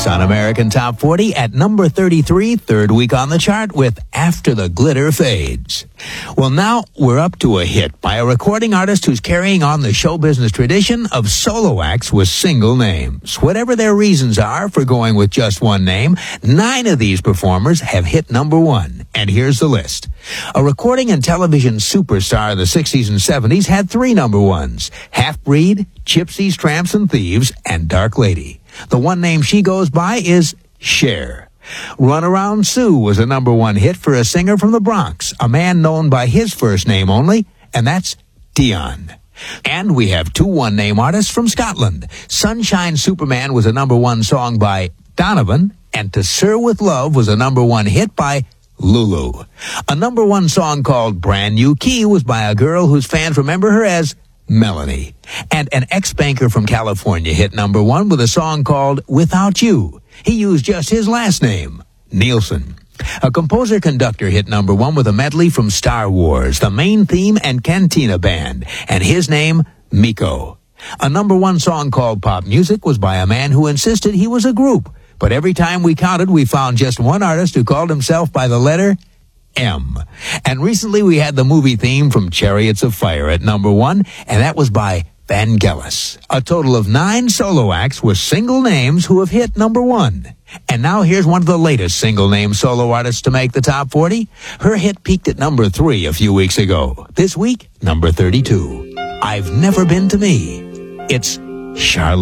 Next on American Top 40 at number 33, third week on the chart with After the Glitter Fades. Well, now we're up to a hit by a recording artist who's carrying on the show business tradition of solo acts with single names. Whatever their reasons are for going with just one name, 9 of these performers have hit number 1. And here's the list. A recording and television superstar of the 60s and 70s had 3 number 1s. Half-Breed, Gypsies, Tramps and Thieves, and Dark Lady. The one name she goes by is Cher. Runaround Sue was a number 1 hit for a singer from the Bronx, a man known by his first name only, and that's Dion. And we have 2 one-name artists from Scotland. Sunshine Superman was a number 1 song by Donovan, and To Sir With Love was a number 1 hit by Lulu. A number 1 song called Brand New Key was by a girl whose fans remember her as Melanie. And an ex-banker from California hit number 1 with a song called Without You. He used just his last name, Nielsen. A composer-conductor hit number 1 with a medley from Star Wars, the main theme and Cantina Band, and his name, Miko. A number 1 song called Pop Music was by a man who insisted he was a group, but every time we counted, we found just one artist who called himself by the letter M. And recently we had the movie theme from Chariots of Fire at number 1, and that was by Vangelis. A total of 9 solo acts with single names who have hit number 1. And now here's one of the latest single-name solo artists to make the top 40. Her hit peaked at number 3 a few weeks ago. This week, number 32. I've Never Been to Me. It's Charlotte.